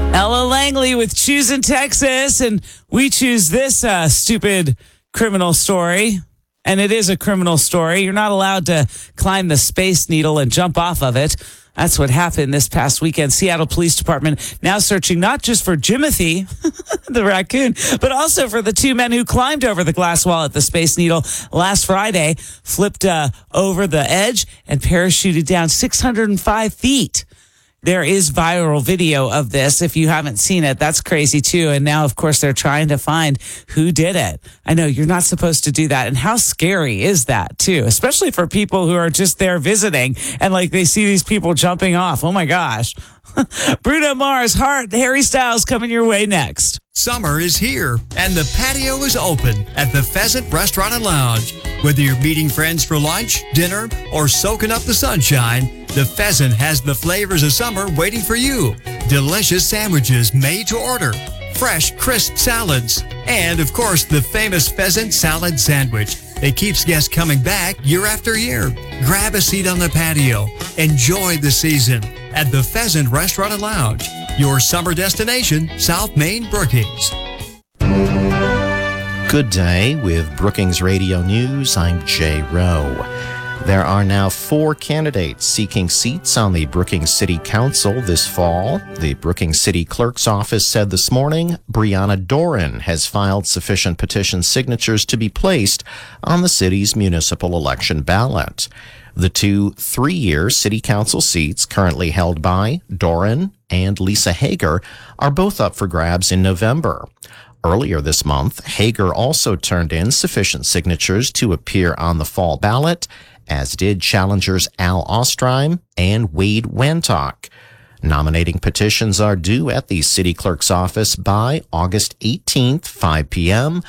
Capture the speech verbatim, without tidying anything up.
Ella Langley with Choosing Texas, and we choose this uh, stupid criminal story. And it is a criminal story. You're not allowed to climb the Space Needle and jump off of it. That's what happened this past weekend. Seattle Police Department now searching not just for Jimothy, the raccoon, but also for the two men who climbed over the glass wall at the Space Needle last Friday, flipped uh, over the edge, and parachuted down six hundred five feet. There is viral video of this. If you haven't seen it, that's crazy too. And now, of course, they're trying to find who did it. I know you're not supposed to do that. And how scary is that too? Especially for people who are just there visiting and like they see these people jumping off. Oh my gosh. Bruno Mars, Heart, Harry Styles coming your way next. Summer is here, and the patio is open at the Pheasant Restaurant and Lounge. Whether you're meeting friends for lunch, dinner, or soaking up the sunshine, the Pheasant has the flavors of summer waiting for you. Delicious sandwiches made to order, fresh, crisp salads, and, of course, the famous Pheasant Salad Sandwich that keeps guests coming back year after year. Grab a seat on the patio. Enjoy the season at the Pheasant Restaurant and Lounge, your summer destination, South Main Brookings. Good day with Brookings Radio News. I'm Jay Rowe. There are now four candidates seeking seats on the Brookings City Council this fall. The Brookings City Clerk's office said this morning Brianna Doran has filed sufficient petition signatures to be placed on the city's municipal election ballot. The two three-year city council seats currently held by Doran and Lisa Hager are both up for grabs in November. Earlier this month, Hager also turned in sufficient signatures to appear on the fall ballot, as did challengers Al Ostreim and Wade Wantock. Nominating petitions are due at the city clerk's office by August eighteenth, five p.m.,